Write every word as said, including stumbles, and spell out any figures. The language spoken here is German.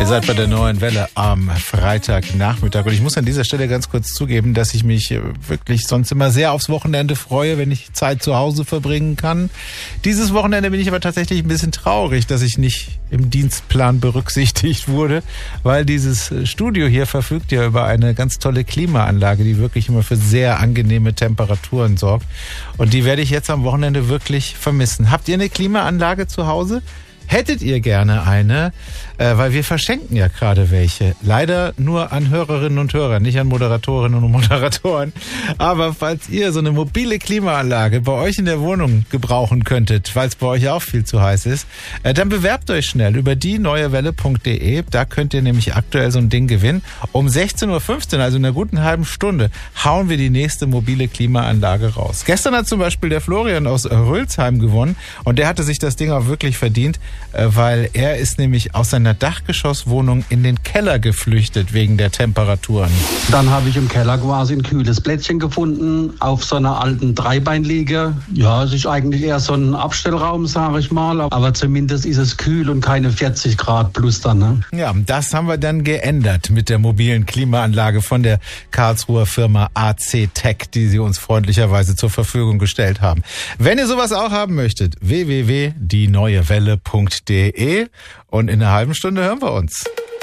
seid bei der Neuen Welle am Freitagnachmittag. Und ich muss an dieser Stelle ganz kurz zugeben, dass ich mich wirklich sonst immer sehr aufs Wochenende freue, wenn ich Zeit zu Hause verbringen kann. Dieses Wochenende bin ich aber tatsächlich ein bisschen traurig, dass ich nicht im Dienstplan berücksichtigt wurde, weil dieses Studio hier verfügt ja über eine ganz tolle Klimaanlage, die wirklich immer für sehr angenehme Temperaturen sorgt. Und die werde ich jetzt am Wochenende wirklich vermissen. Habt ihr eine Klimaanlage zu Hause? Hättet ihr gerne eine, äh, weil wir verschenken ja gerade welche. Leider nur an Hörerinnen und Hörer, nicht an Moderatorinnen und Moderatoren. Aber falls ihr so eine mobile Klimaanlage bei euch in der Wohnung gebrauchen könntet, weil es bei euch auch viel zu heiß ist, äh, dann bewerbt euch schnell über die neue welle punkt de. Da könnt ihr nämlich aktuell so ein Ding gewinnen. Um sechzehn Uhr fünfzehn, also in einer guten halben Stunde, hauen wir die nächste mobile Klimaanlage raus. Gestern hat zum Beispiel der Florian aus Rülsheim gewonnen und der hatte sich das Ding auch wirklich verdient, weil er ist nämlich aus seiner Dachgeschosswohnung in den Keller geflüchtet wegen der Temperaturen. Dann habe ich im Keller quasi ein kühles Plätzchen gefunden auf so einer alten Dreibeinliege. Ja, es ist eigentlich eher so ein Abstellraum, sage ich mal, aber zumindest ist es kühl und keine vierzig Grad plus dann. Ne? Ja, das haben wir dann geändert mit der mobilen Klimaanlage von der Karlsruher Firma A C Tech, die sie uns freundlicherweise zur Verfügung gestellt haben. Wenn ihr sowas auch haben möchtet, w w w punkt die neue welle punkt de und in einer halben Stunde hören wir uns.